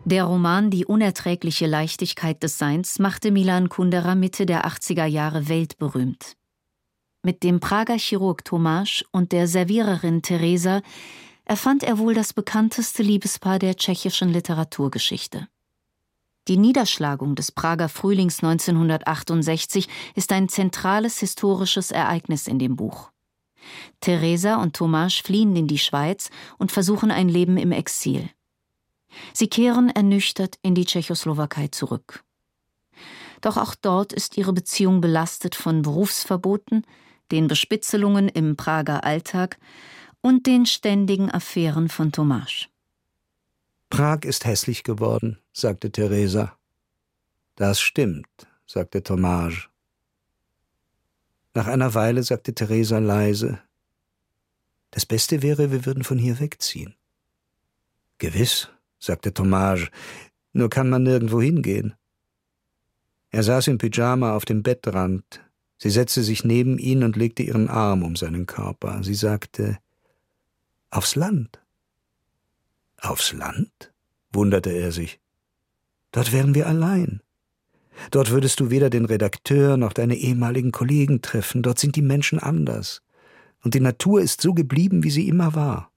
Der Roman »Die unerträgliche Leichtigkeit des Seins« machte Milan Kundera Mitte der 80er Jahre weltberühmt. Mit dem Prager Chirurg Tomáš und der Serviererin Teresa erfand er wohl das bekannteste Liebespaar der tschechischen Literaturgeschichte. Die Niederschlagung des Prager Frühlings 1968 ist ein zentrales historisches Ereignis in dem Buch. Teresa und Tomáš fliehen in die Schweiz und versuchen ein Leben im Exil. Sie kehren ernüchtert in die Tschechoslowakei zurück. Doch auch dort ist ihre Beziehung belastet von Berufsverboten, den Bespitzelungen im Prager Alltag und den ständigen Affären von Tomáš. »Prag ist hässlich geworden«, sagte Teresa. »Das stimmt«, sagte Tomáš. Nach einer Weile sagte Teresa leise: »Das Beste wäre, wir würden von hier wegziehen.« »Gewiss«, sagte Tomáš, »nur kann man nirgendwo hingehen.« Er saß im Pyjama auf dem Bettrand. Sie setzte sich neben ihn und legte ihren Arm um seinen Körper. Sie sagte: »Aufs Land.« »Aufs Land?« wunderte er sich. »Dort wären wir allein. Dort würdest du weder den Redakteur noch deine ehemaligen Kollegen treffen. Dort sind die Menschen anders. Und die Natur ist so geblieben, wie sie immer war.«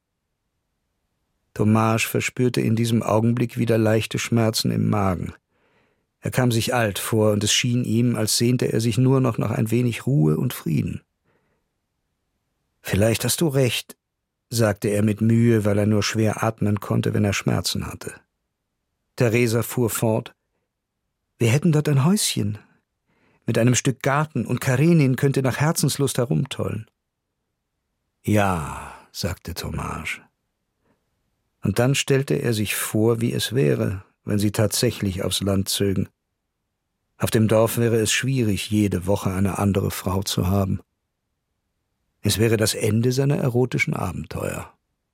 Tomáš verspürte in diesem Augenblick wieder leichte Schmerzen im Magen. Er kam sich alt vor, und es schien ihm, als sehnte er sich nur noch nach ein wenig Ruhe und Frieden. »Vielleicht hast du recht«, sagte er mit Mühe, weil er nur schwer atmen konnte, wenn er Schmerzen hatte. Teresa fuhr fort: »Wir hätten dort ein Häuschen mit einem Stück Garten, und Karenin könnte nach Herzenslust herumtollen.« »Ja«, sagte Tomáš. Und dann stellte er sich vor, wie es wäre, wenn sie tatsächlich aufs Land zögen. Auf dem Dorf wäre es schwierig, jede Woche eine andere Frau zu haben. Es wäre das Ende seiner erotischen Abenteuer.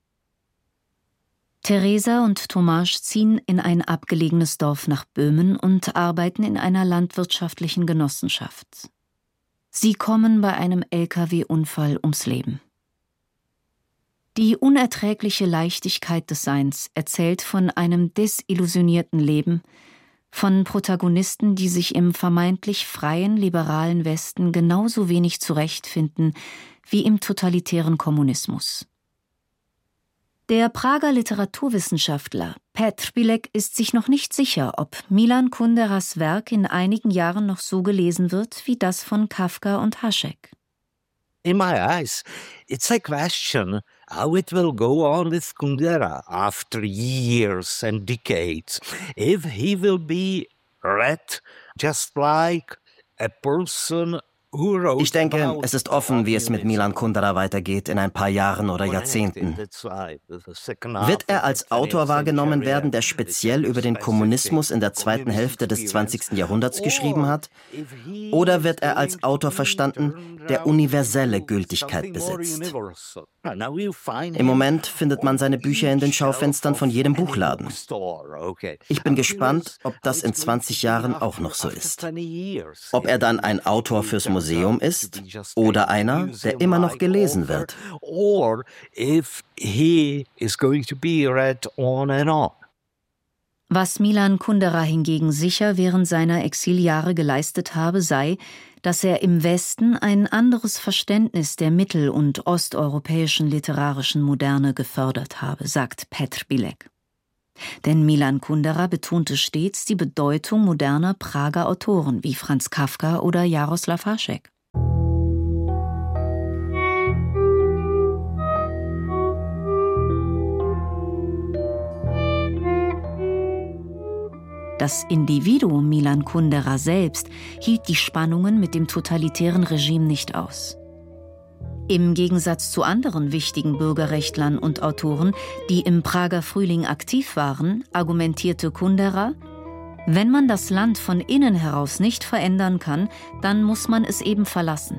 Teresa und Tomáš ziehen in ein abgelegenes Dorf nach Böhmen und arbeiten in einer landwirtschaftlichen Genossenschaft. Sie kommen bei einem LKW-Unfall ums Leben. Die unerträgliche Leichtigkeit des Seins erzählt von einem desillusionierten Leben, von Protagonisten, die sich im vermeintlich freien, liberalen Westen genauso wenig zurechtfinden wie im totalitären Kommunismus. Der Prager Literaturwissenschaftler Petr Bilek ist sich noch nicht sicher, ob Milan Kunderas Werk in einigen Jahren noch so gelesen wird wie das von Kafka und Hašek. In my eyes, it's a question how it will go on with Kundera after years and decades. If he will be read just like a person who wrote. Ich denke, es ist offen, wie es mit Milan Kundera weitergeht in ein paar Jahren oder Jahrzehnten. Wird er als Autor wahrgenommen werden, der speziell über den Kommunismus in der zweiten Hälfte des 20. Jahrhunderts geschrieben hat? Oder wird er als Autor verstanden, der universelle Gültigkeit besitzt? Im Moment findet man seine Bücher in den Schaufenstern von jedem Buchladen. Ich bin gespannt, ob das in 20 Jahren auch noch so ist. Ob er dann ein Autor fürs Museum ist oder einer, der immer noch gelesen wird. Was Milan Kundera hingegen sicher während seiner Exiljahre geleistet habe, sei, dass er im Westen ein anderes Verständnis der mittel- und osteuropäischen literarischen Moderne gefördert habe, sagt Petr Bilek. Denn Milan Kundera betonte stets die Bedeutung moderner Prager Autoren wie Franz Kafka oder Jaroslav Hašek. Das Individuum Milan Kundera selbst hielt die Spannungen mit dem totalitären Regime nicht aus. Im Gegensatz zu anderen wichtigen Bürgerrechtlern und Autoren, die im Prager Frühling aktiv waren, argumentierte Kundera: Wenn man das Land von innen heraus nicht verändern kann, dann muss man es eben verlassen.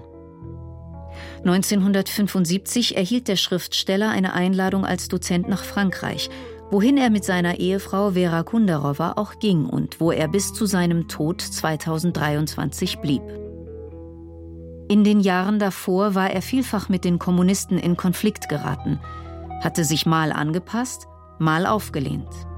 1975 erhielt der Schriftsteller eine Einladung als Dozent nach Frankreich, wohin er mit seiner Ehefrau Vera Kunderowa auch ging und wo er bis zu seinem Tod 2023 blieb. In den Jahren davor war er vielfach mit den Kommunisten in Konflikt geraten, hatte sich mal angepasst, mal aufgelehnt.